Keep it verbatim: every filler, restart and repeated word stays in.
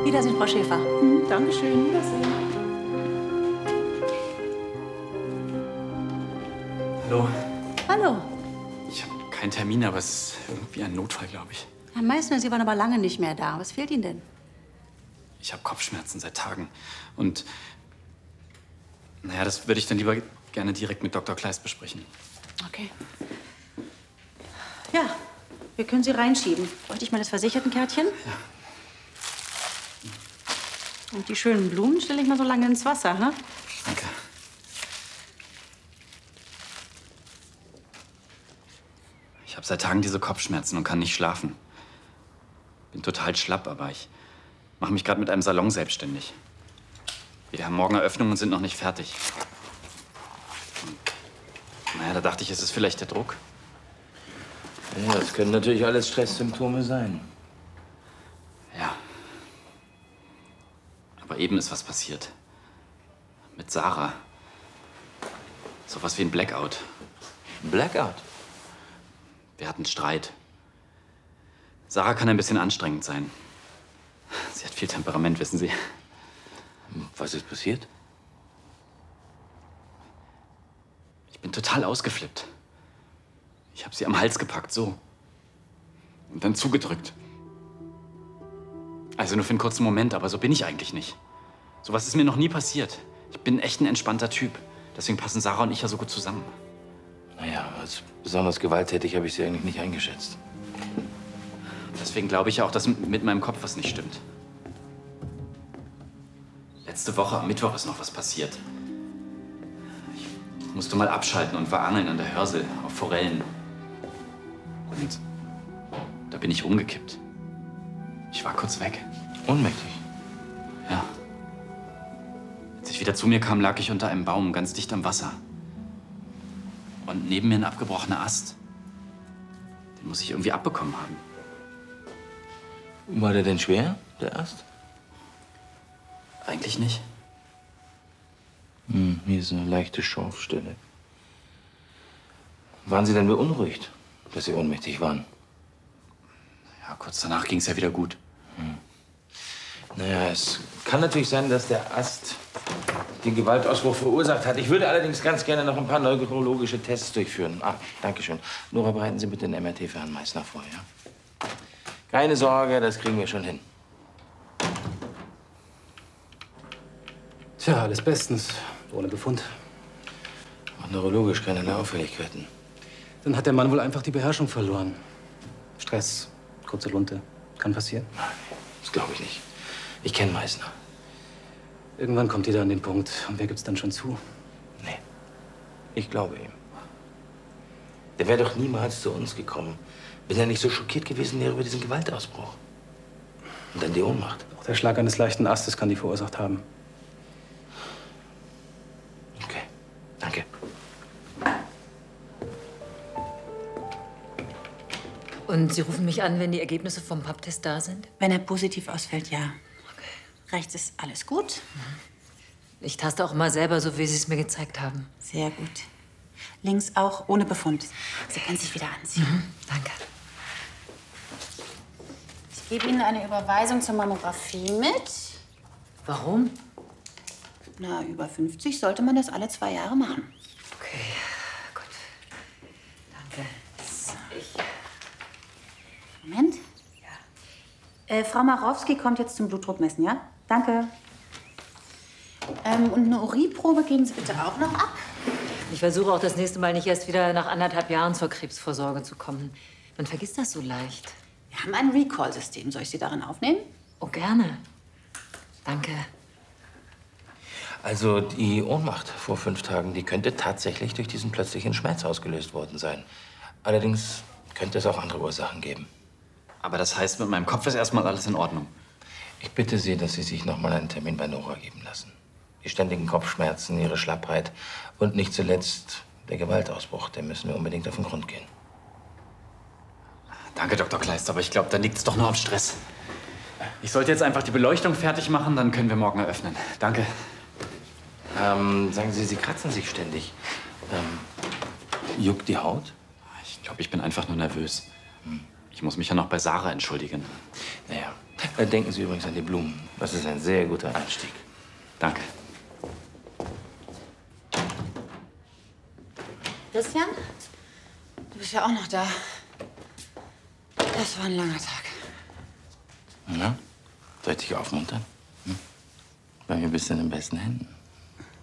Wiedersehen, Frau Schäfer. Hm, Dankeschön. Wiedersehen. Hallo. Hallo. Ich habe keinen Termin, aber es ist irgendwie ein Notfall, glaube ich. Herr Meißner, Sie waren aber lange nicht mehr da. Was fehlt Ihnen denn? Ich habe Kopfschmerzen seit Tagen. Und naja, das würde ich dann lieber gerne direkt mit Doktor Kleist besprechen. Okay. Ja, wir können Sie reinschieben. Bräuchte ich mal das Versichertenkärtchen? Ja. Und die schönen Blumen stelle ich mal so lange ins Wasser, ne? Danke. Ich habe seit Tagen diese Kopfschmerzen und kann nicht schlafen. Bin total schlapp, aber ich mache mich gerade mit einem Salon selbstständig. Wir haben morgen Eröffnung und sind noch nicht fertig. Und, naja, da dachte ich, ist es vielleicht der Druck. Ja, das können natürlich alles Stresssymptome sein. Ja. Aber eben ist was passiert. Mit Sarah. Sowas wie ein Blackout. Blackout? Wir hatten Streit. Sarah kann ein bisschen anstrengend sein. Sie hat viel Temperament, wissen Sie. Was ist passiert? Ich bin total ausgeflippt. Ich habe sie am Hals gepackt, so. Und dann zugedrückt. Also nur für einen kurzen Moment, aber so bin ich eigentlich nicht. Sowas ist mir noch nie passiert. Ich bin echt ein entspannter Typ. Deswegen passen Sarah und ich ja so gut zusammen. Naja, als besonders gewalttätig habe ich sie eigentlich nicht eingeschätzt. Deswegen glaube ich ja auch, dass mit meinem Kopf was nicht stimmt. Letzte Woche am Mittwoch ist noch was passiert. Ich musste mal abschalten und war angeln an der Hörsel auf Forellen. Und da bin ich umgekippt. Ich war kurz weg. Ohnmächtig? Ja. Als ich wieder zu mir kam, lag ich unter einem Baum, ganz dicht am Wasser. Und neben mir ein abgebrochener Ast. Den muss ich irgendwie abbekommen haben. War der denn schwer, der Ast? Eigentlich nicht. Hm, hier ist eine leichte Schorfstelle. Waren Sie denn beunruhigt, dass Sie ohnmächtig waren? Ja, kurz danach ging es ja wieder gut. Hm. Naja, es kann natürlich sein, dass der Ast den Gewaltausbruch verursacht hat. Ich würde allerdings ganz gerne noch ein paar neurologische Tests durchführen. Ah, danke schön. Nora, bereiten Sie bitte den M R T für Herrn Meißner vor, ja? Keine Sorge, das kriegen wir schon hin. Tja, alles bestens. Ohne Befund. Und neurologisch keinerlei Auffälligkeiten. Dann hat der Mann wohl einfach die Beherrschung verloren. Stress, kurze Lunte. Kann passieren. Nein, das glaube ich nicht. Ich kenne Meißner. Irgendwann kommt jeder an den Punkt. Und wer gibt's dann schon zu? Nee, ich glaube ihm. Der wäre doch niemals zu uns gekommen, wenn er nicht so schockiert gewesen wäre über diesen Gewaltausbruch. Und dann die Ohnmacht. Auch der Schlag eines leichten Astes kann die verursacht haben. Okay, danke. Und Sie rufen mich an, wenn die Ergebnisse vom Pap-Test da sind? Wenn er positiv ausfällt, ja. Okay. Rechts ist alles gut. Ich taste auch mal selber, so wie Sie es mir gezeigt haben. Sehr gut. Links auch ohne Befund. Sie können sich wieder anziehen. Mhm, danke. Ich gebe Ihnen eine Überweisung zur Mammographie mit. Warum? Na, über fünfzig sollte man das alle zwei Jahre machen. Okay, gut. Danke. So. Moment. Ja. Äh, Frau Marowski kommt jetzt zum Blutdruckmessen, ja? Danke. Ähm, und eine Urinprobe geben Sie bitte auch noch ab. Ich versuche auch das nächste Mal nicht erst wieder nach anderthalb Jahren zur Krebsvorsorge zu kommen. Man vergisst das so leicht. Wir haben ein Recall-System. Soll ich Sie darin aufnehmen? Oh, gerne. Danke. Also die Ohnmacht vor fünf Tagen, die könnte tatsächlich durch diesen plötzlichen Schmerz ausgelöst worden sein. Allerdings könnte es auch andere Ursachen geben. Aber das heißt, mit meinem Kopf ist erstmal alles in Ordnung. Ich bitte Sie, dass Sie sich noch mal einen Termin bei Nora geben lassen. Die ständigen Kopfschmerzen, Ihre Schlappheit und nicht zuletzt der Gewaltausbruch, dem müssen wir unbedingt auf den Grund gehen. Danke, Doktor Kleist, aber ich glaube, da liegt es doch nur am Stress. Ich sollte jetzt einfach die Beleuchtung fertig machen, dann können wir morgen eröffnen. Danke. Ähm, sagen Sie, Sie kratzen sich ständig. Ähm, juckt die Haut? Ich glaube, ich bin einfach nur nervös. Ich muss mich ja noch bei Sarah entschuldigen. Naja, Äh, denken Sie übrigens an die Blumen. Das ist ein sehr guter Einstieg. Danke. Christian? Du bist ja auch noch da. Das war ein langer Tag. Na, soll ich dich aufmuntern? Hm? Bei mir bist du in den besten Händen.